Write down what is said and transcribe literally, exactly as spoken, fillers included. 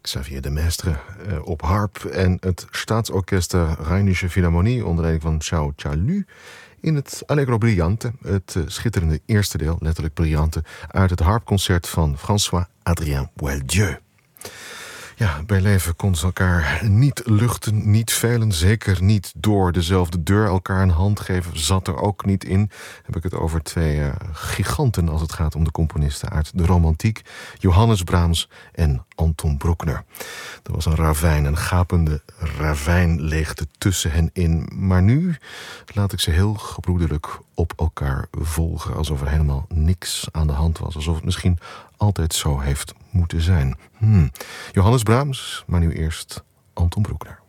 Xavier de Maistre uh, op harp en het Staatsorchester Rheinische Philharmonie onder leiding van Xiao Chalu in het Allegro Brillante, het uh, schitterende eerste deel, letterlijk Brillante, uit het harpconcert van François-Adrien Boieldieu. Ja, bij leven konden ze elkaar niet luchten, niet velen, zeker niet door dezelfde deur elkaar een hand geven. Zat er ook niet in. Heb ik het over twee uh, giganten als het gaat om de componisten uit de romantiek. Johannes Brahms en Anton Bruckner. Er was een ravijn, een gapende ravijnleegte tussen hen in. Maar nu laat ik ze heel gebroederlijk op elkaar volgen. Alsof er helemaal niks aan de hand was. Alsof het misschien altijd zo heeft moeten zijn. Hmm. Johannes Brahms, maar nu eerst Anton Bruckner.